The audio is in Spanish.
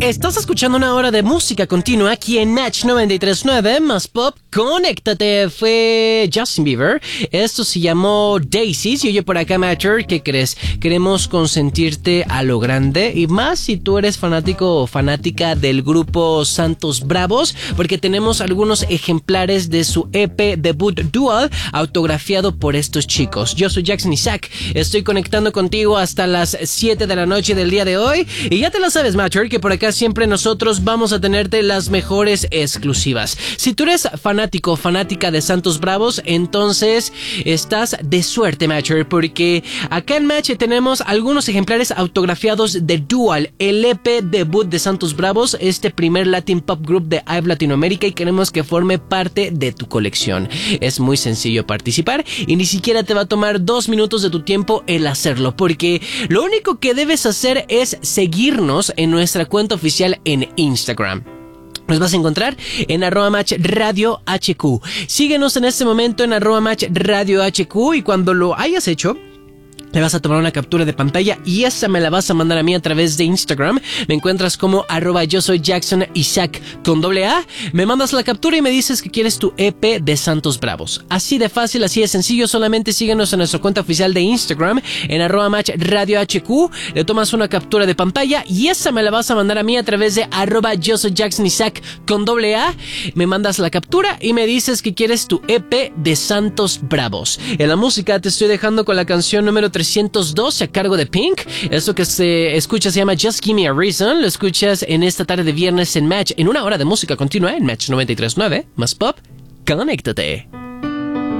Estás escuchando una hora de música continua aquí en Match 93.9 más Pop. Conéctate, fue Justin Bieber. Esto se llamó Daisies. Y oye, por acá, Matcher, ¿qué crees? Queremos consentirte a lo grande, y más si tú eres fanático o fanática del grupo Santos Bravos, porque tenemos algunos ejemplares de su EP debut Dual autografiado por estos chicos. Yo soy Jackson Isaac. Estoy conectando contigo hasta las 7 de la noche del día de hoy. Y ya te la sabes, Matcher, que por acá siempre nosotros vamos a tenerte las mejores exclusivas. Si tú eres fanático o fanática de Santos Bravos, entonces estás de suerte, Matcher, porque acá en Match tenemos algunos ejemplares autografiados de Dual, el EP debut de Santos Bravos, este primer Latin Pop Group de IVE Latinoamérica, y queremos que forme parte de tu colección. Es muy sencillo participar y ni siquiera te va a tomar 2 minutos de tu tiempo el hacerlo, porque lo único que debes hacer es seguirnos en nuestra cuenta oficial en Instagram. Nos vas a encontrar en @matchradiohq. Síguenos en este momento en @matchradiohq, y cuando lo hayas hecho, le vas a tomar una captura de pantalla y esa me la vas a mandar a mí a través de Instagram. Me encuentras como @yo soy Jackson Isaac con AA. Me mandas la captura y me dices que quieres tu EP de Santos Bravos. Así de fácil, así de sencillo. Solamente síguenos en nuestra cuenta oficial de Instagram en @matchradiohq. Le tomas una captura de pantalla y esa me la vas a mandar a mí a través de @yo soy Jackson Isaac con AA. Me mandas la captura y me dices que quieres tu EP de Santos Bravos. En la música te estoy dejando con la canción número 312 a cargo de Pink. Eso que se escucha se llama Just Give Me a Reason. Lo escuchas en esta tarde de viernes en Match, en una hora de música continua en Match 93.9 más Pop. Conéctate.